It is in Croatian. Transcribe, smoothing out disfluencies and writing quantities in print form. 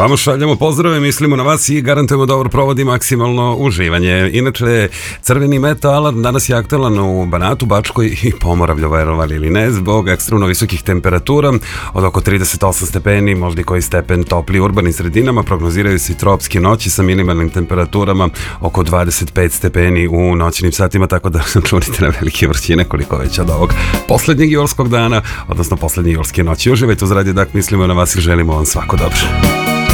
Vamo šaljamo pozdrave, mislimo na vas i garantujemo dobro provodi maksimalno uživanje. Inače, crveni metal alarm danas je aktualan u Banatu, Bačkoj i Pomoravlju, verovali ili ne, zbog ekstremno visokih temperatura od oko 38 stepeni, možda i koji stepen topli u urbanim sredinama. Prognoziraju se i tropske noći sa minimalnim temperaturama oko 25 stepeni u noćnim satima, tako da čunite na velike vrućine koliko već od ovog poslednjeg julskog dana, odnosno poslednje julske noći. Uživajte uz Radio Dak, mislimo na vas i želimo vam svako dobro.